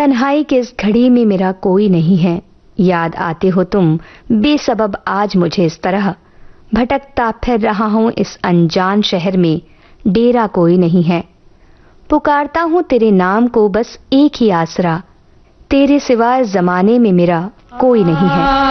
तन्हाई की इस घड़ी में मेरा कोई नहीं है, याद आते हो तुम बेसबब आज मुझे इस तरह। भटकता फिर रहा हूं इस अनजान शहर में, डेरा कोई नहीं है। पुकारता हूं तेरे नाम को बस एक ही आसरा, तेरे सिवा जमाने में मेरा कोई नहीं है।